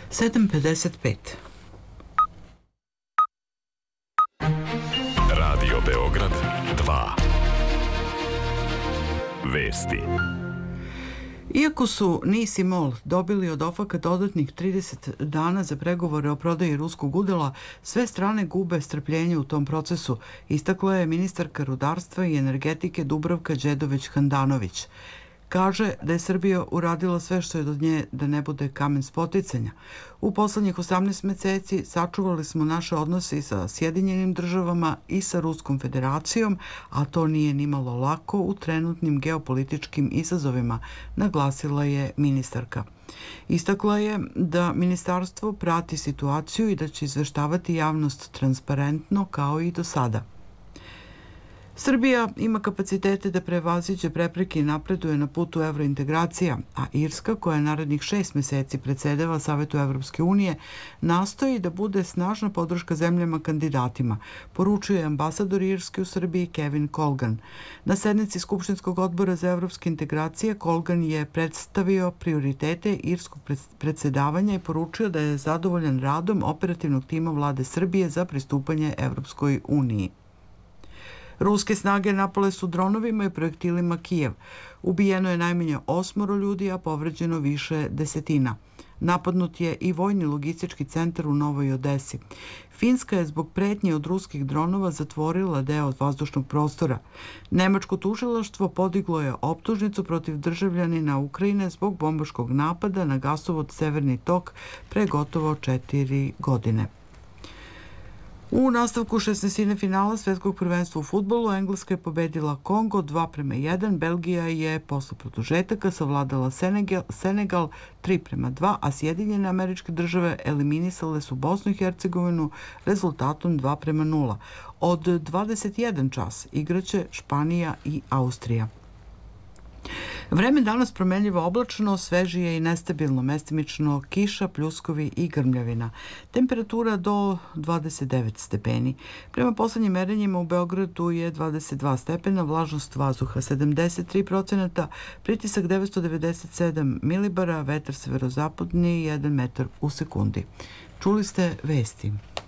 7:55. Radio Beograd 2. Vesti. Iako su NIS i MOL dobili od OFAK-a dodatnih 30 dana za pregovore o prodaji ruskog udela, sve strane gube strpljenje u tom procesu, istakla je ministarka rudarstva i energetike Dubravka Đedović-Handanović. Kaže da je Srbija uradila sve što je do nje da ne bude kamen spoticanja. U poslednjih 18 meseci sačuvali smo naše odnose i sa Sjedinjenim državama i sa Ruskom federacijom, a to nije nimalo lako u trenutnim geopolitičkim izazovima, naglasila je ministarka. Istakla je da ministarstvo prati situaciju i da će izveštavati javnost transparentno kao i do sada. Srbija ima kapacitete da prevaziđe prepreke i napreduje na putu evrointegracija, a Irska, koja narednih 6 meseci predsedava Savetu Evropske unije, nastoji da bude snažna podrška zemljama kandidatima, poručuje ambasador Irske u Srbiji Kevin Colgan. Na sednici Skupštinskog odbora za evropske integracije Colgan je predstavio prioritete irskog predsedavanja i poručio da je zadovoljan radom operativnog tima vlade Srbije za pristupanje Evropskoj uniji. Ruske snage napale su dronovima i projektilima Kijev. Ubijeno je najmanje 8 ljudi, a povređeno više desetina. Napadnut je i vojni logistički centar u Novoj Odesi. Finska je zbog pretnje od ruskih dronova zatvorila deo vazdušnog prostora. Nemačko tužilaštvo podiglo je optužnicu protiv državljanina Ukrajine zbog bombaškog napada na gasovod Severni tok pre gotovo 4 godine. U nastavku 16. finala Svetskog prvenstva u fudbalu Engleska je pobedila Kongo 2:1, Belgija je posle produžetaka savladala Senegal 3:2, a Sjedinjene Američke Države eliminisale su Bosnu i Hercegovinu rezultatom 2:0. Od 21 čas igraće Španija i Austrija. Vreme danas promenljivo oblačno, svežije i nestabilno, mestimično kiša, pljuskovi i grmljavina. Temperatura do 29 stepeni. Prema poslednjim merenjima u Beogradu je 22 stepena, vlažnost vazduha 73%, pritisak 997 milibara, vetar severozapadni 1 metar u sekundi. Čuli ste vesti.